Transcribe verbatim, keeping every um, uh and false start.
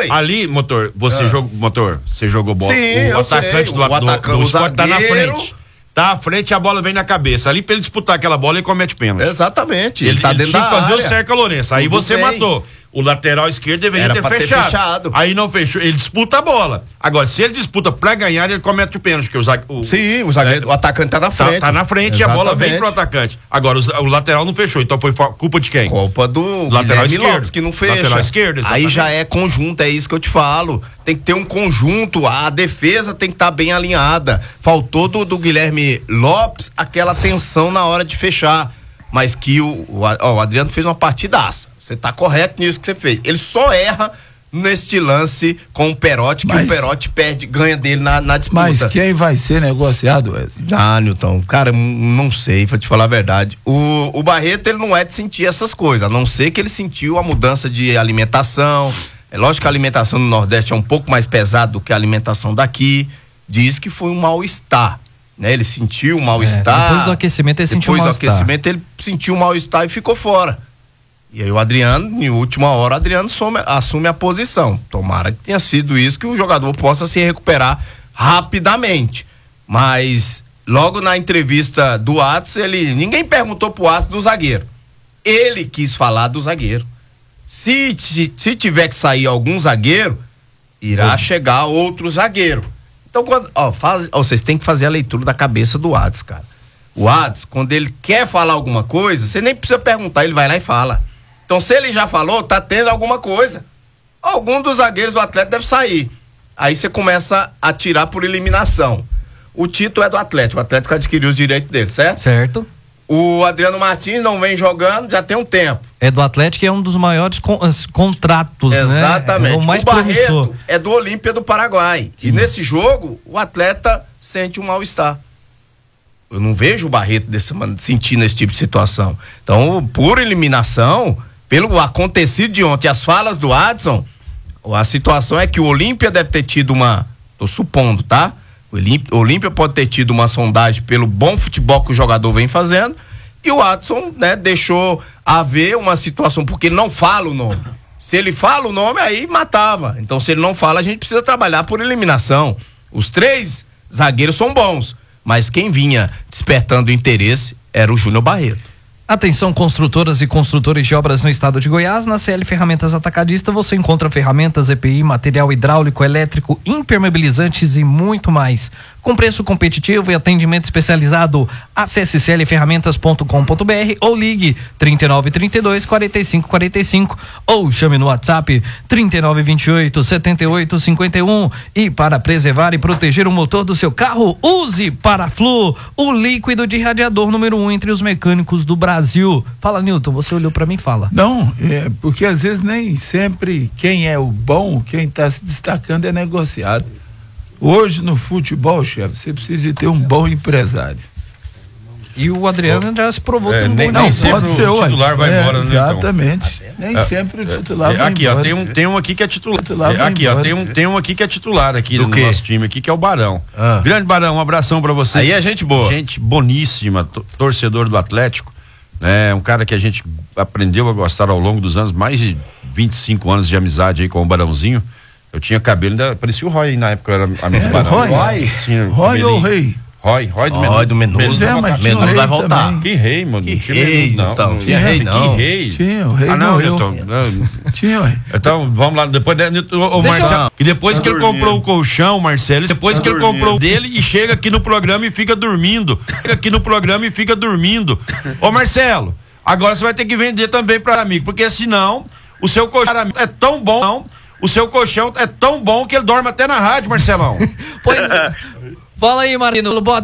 foi. Ali, motor, você ah. jogou, motor, você jogou bola. Sim, o atacante sei. do, o atacante, do, do o Sport tá na zagueiro... frente. Tá à frente e a bola vem na cabeça. Ali pra ele disputar aquela bola, ele comete pênalti. Exatamente. Ele, ele tá ele dentro tinha da que fazer área. o cerca Lourenço. Aí Tudo você bem. matou. O lateral esquerdo deveria Era ter pra ter fechado. fechado. Aí não fechou. Ele disputa a bola. Agora, se ele disputa pra ganhar, ele comete o pênalti. Porque o, zague- o, Sim, o, zagueiro, é, o atacante tá na frente. Tá, tá na frente e a bola vem Exatamente. pro atacante. Agora, o, o lateral não fechou. Então foi culpa de quem? Culpa do lateral Guilherme esquerdo. Lopes, que não fecha. Lateral esquerdo, exatamente. Aí já é conjunto, é isso que eu te falo. Tem que ter um conjunto, a defesa tem que estar tá bem alinhada. Faltou do, do Guilherme Lopes aquela tensão na hora de fechar. Mas que o, o, ó, o Adriano fez uma partidaça. Você tá correto nisso que você fez. Ele só erra neste lance com o Perotti, que mas, o Perotti perde, ganha dele na, na disputa. Mas quem vai ser negociado, Wesley? Ah, Nilton, cara, não sei, pra te falar a verdade. O, o Barreto, ele não é de sentir essas coisas, a não ser que ele sentiu a mudança de alimentação. É lógico que a alimentação no Nordeste é um pouco mais pesada do que a alimentação daqui. Diz que foi um mal-estar, né? Ele sentiu um mal-estar. É, depois do aquecimento ele sentiu um mal-estar. Depois do aquecimento ele sentiu um mal-estar e ficou fora. E aí o Adriano, em última hora, o Adriano some, assume a posição. Tomara que tenha sido isso, que o jogador possa se recuperar rapidamente. Mas logo na entrevista do Watson, ele, ninguém perguntou pro Watson do zagueiro. Ele quis falar do zagueiro. Se, se, se tiver que sair algum zagueiro, irá oh. chegar outro zagueiro. Então, quando, ó, faz, ó, vocês têm que fazer a leitura da cabeça do Watson, cara. O Watson, quando ele quer falar alguma coisa, você nem precisa perguntar, ele vai lá e fala. Então, se ele já falou, tá tendo alguma coisa. Algum dos zagueiros do Atlético deve sair. Aí você começa a tirar por eliminação. O título é do Atlético, o Atlético adquiriu os direitos dele, certo? Certo. O Adriano Martins não vem jogando já tem um tempo. É do Atlético e é um dos maiores con- contratos, Exatamente. né? É o mais o Barreto promissor. é do Olímpia do Paraguai. Sim. E nesse jogo, o atleta sente um mal-estar. Eu não vejo o Barreto desse, sentindo esse tipo de situação. Então, por eliminação, pelo acontecido de ontem, as falas do Adson, a situação é que o Olímpia deve ter tido uma, tô supondo, tá? O Olímpia pode ter tido uma sondagem pelo bom futebol que o jogador vem fazendo, e o Adson, né, deixou haver uma situação, porque ele não fala o nome. Se ele fala o nome, aí matava. Então, se ele não fala, a gente precisa trabalhar por eliminação. Os três zagueiros são bons, mas quem vinha despertando interesse era o Júnior Barreto. Atenção, construtoras e construtores de obras no estado de Goiás. Na C L Ferramentas Atacadista você encontra ferramentas, E P I, material hidráulico, elétrico, impermeabilizantes e muito mais. Com preço competitivo e atendimento especializado, acesse c l ferramentas ponto com ponto b r ou ligue trinta e nove, trinta e dois, quarenta e cinco, quarenta e cinco ou chame no WhatsApp trinta e nove, vinte e oito, setenta e oito, cinquenta e um. E para preservar e proteger o motor do seu carro, use Paraflu, o líquido de radiador número um entre os mecânicos do Brasil. Fala, Nilton, você olhou para mim e fala. Não, é porque às vezes nem sempre quem é o bom, quem está se destacando é negociado. Hoje no futebol, chefe, você precisa de ter um bom empresário. E o Adriano oh. já se provou é, tendo nem, bom. Não, Não, pode ser o titular vai é, embora, né? Exatamente. Então. Nem é, sempre o titular é, vai aqui, embora. Ó, tem um, tem um aqui que é titular. titular é, aqui, embora. ó, tem um, tem um aqui que é titular aqui do no quê? nosso time aqui, que é o Barão. Ah. Grande Barão, um abração pra você. Aí é gente boa. Gente boníssima, torcedor do Atlético. É um cara que a gente aprendeu a gostar ao longo dos anos, mais de vinte e cinco anos de amizade aí com o Barãozinho. Eu tinha cabelo, ainda parecia o Roy na época, eu era amigo é, do Barão. Roy? Roy, tinha Roy ou Rei? Roy, Roy do Menudo. Roy do Menudo. Pois é, mas tinha o Menudo Rei vai voltar. também. Que rei, mano. Que Tinha rei, Menudo, não. então. Não Tinha rei, não. Que rei. Tinha, o Rei Ah, não, morreu. Nilton. Não. Tinha, ué. Então, vamos lá, depois né, o, o Deixa Marcelo, eu... e depois Tá que ele dormindo. comprou o colchão, Marcelo, depois Tá que ele dormindo. comprou o dele e chega aqui no programa e fica dormindo. Chega aqui no programa e fica dormindo. Ô Marcelo, agora você vai ter que vender também para amigo, porque senão o seu colchão é tão bom, não, o seu colchão é tão bom que ele dorme até na rádio, Marcelão. Pois é. Fala aí, Marino. Boa